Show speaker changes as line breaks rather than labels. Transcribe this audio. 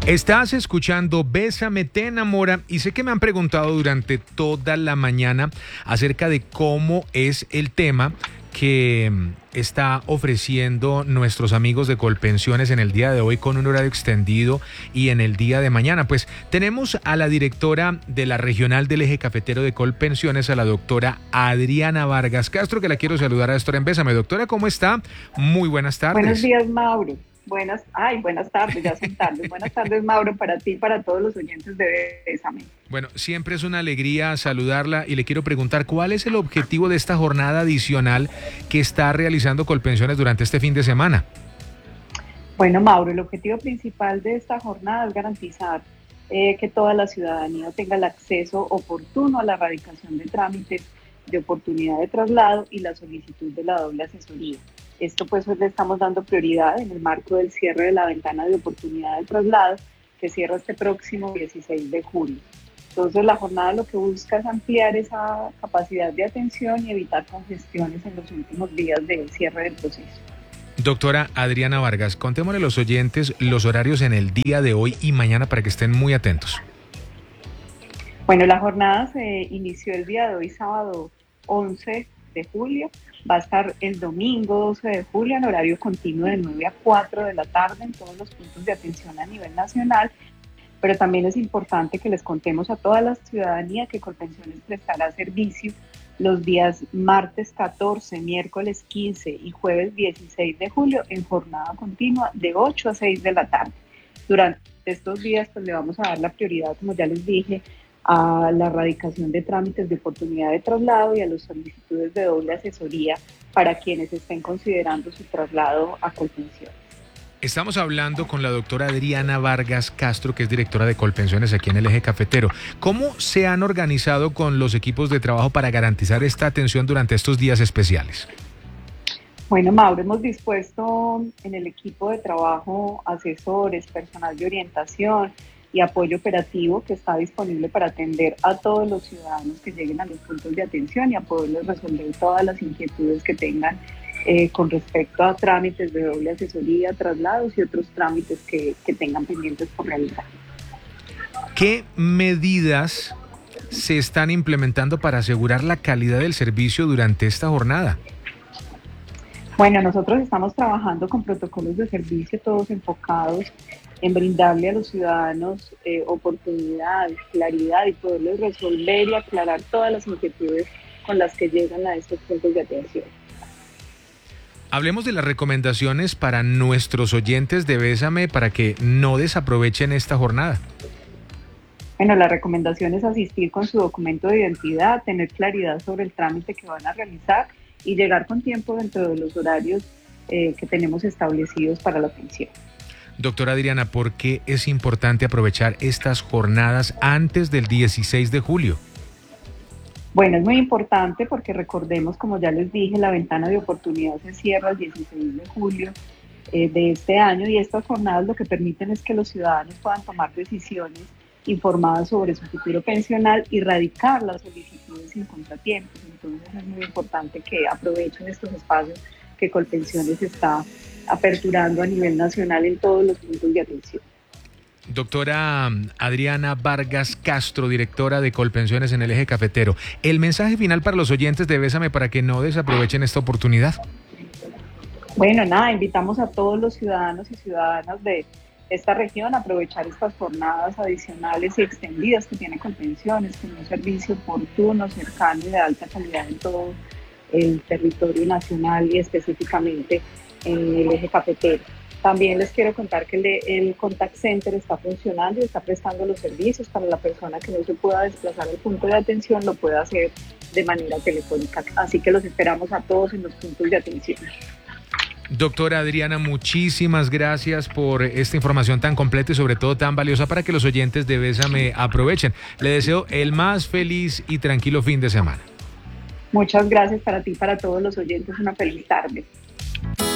Estás escuchando Bésame, te enamora, y sé que me han preguntado durante toda la mañana acerca de cómo es el tema que está ofreciendo nuestros amigos de Colpensiones en el día de hoy con un horario extendido y en el día de mañana. Pues tenemos a la directora de la regional del eje cafetero de Colpensiones, a la doctora Adriana Vargas Castro, que la quiero saludar a esta hora en Bésame. Doctora, ¿cómo está? Muy buenas tardes.
Buenos días, Mauro. Buenas tardes, ya son tardes. Buenas tardes, Mauro, para ti y para todos los oyentes de Bésame.
Bueno, siempre es una alegría saludarla y le quiero preguntar, ¿cuál es el objetivo de esta jornada adicional que está realizando Colpensiones durante este fin de semana?
Bueno, Mauro, el objetivo principal de esta jornada es garantizar que toda la ciudadanía tenga el acceso oportuno a la erradicación de trámites de oportunidad de traslado y la solicitud de la doble asesoría. Esto pues le estamos dando prioridad en el marco del cierre de la ventana de oportunidad de traslado que cierra este próximo 16 de julio. Entonces la jornada lo que busca es ampliar esa capacidad de atención y evitar congestiones en los últimos días del cierre del proceso.
Doctora Adriana Vargas, contémosle a los oyentes los horarios en el día de hoy y mañana para que estén muy atentos.
Bueno, la jornada se inició el día de hoy, sábado 11 de julio. Va a estar el domingo 12 de julio en horario continuo de 9 a 4 de la tarde en todos los puntos de atención a nivel nacional, pero también es importante que les contemos a toda la ciudadanía que Colpensiones prestará servicio los días martes 14, miércoles 15 y jueves 16 de julio en jornada continua de 8 a 6 de la tarde. Durante estos días pues le vamos a dar la prioridad, como ya les dije, a la erradicación de trámites de oportunidad de traslado y a las solicitudes de doble asesoría para quienes estén considerando su traslado a Colpensiones.
Estamos hablando con la doctora Adriana Vargas Castro, que es directora de Colpensiones aquí en el eje cafetero. ¿Cómo se han organizado con los equipos de trabajo para garantizar esta atención durante estos días especiales?
Bueno, Mauro, hemos dispuesto en el equipo de trabajo asesores, personal de orientación y apoyo operativo que está disponible para atender a todos los ciudadanos que lleguen a los puntos de atención y a poderles resolver todas las inquietudes que tengan con respecto a trámites de doble asesoría, traslados y otros trámites que tengan pendientes por realizar.
¿Qué medidas se están implementando para asegurar la calidad del servicio durante esta jornada?
Bueno, nosotros estamos trabajando con protocolos de servicio todos enfocados en brindarle a los ciudadanos oportunidad, claridad y poderles resolver y aclarar todas las inquietudes con las que llegan a estos puntos de atención.
Hablemos de las recomendaciones para nuestros oyentes de Bésame para que no desaprovechen esta jornada.
Bueno, la recomendación es asistir con su documento de identidad, tener claridad sobre el trámite que van a realizar y llegar con tiempo dentro de los horarios que tenemos establecidos para la atención.
Doctora Adriana, ¿por qué es importante aprovechar estas jornadas antes del 16 de julio?
Bueno, es muy importante porque recordemos, como ya les dije, la ventana de oportunidad se cierra el 16 de julio de este año y estas jornadas lo que permiten es que los ciudadanos puedan tomar decisiones informadas sobre su futuro pensional y radicar las solicitudes sin contratiempos. Entonces es muy importante que aprovechen estos espacios que Colpensiones está aperturando a nivel nacional en todos los puntos de atención.
Doctora Adriana Vargas Castro, directora de Colpensiones en el eje cafetero. El mensaje final para los oyentes de Bésame para que no desaprovechen esta oportunidad.
Bueno, nada, invitamos a todos los ciudadanos y ciudadanas de esta región a aprovechar estas jornadas adicionales y extendidas que tiene Colpensiones, con un servicio oportuno, cercano y de alta calidad en todo el territorio nacional y específicamente en el eje cafetero. También les quiero contar que el Contact Center está funcionando y está prestando los servicios para la persona que no se pueda desplazar al punto de atención, lo puede hacer de manera telefónica. Así que los esperamos a todos en los puntos de atención.
Doctora Adriana, muchísimas gracias por esta información tan completa y sobre todo tan valiosa para que los oyentes de Bésame aprovechen. Le deseo el más feliz y tranquilo fin de semana.
Muchas gracias para ti y para todos los oyentes. Una feliz tarde.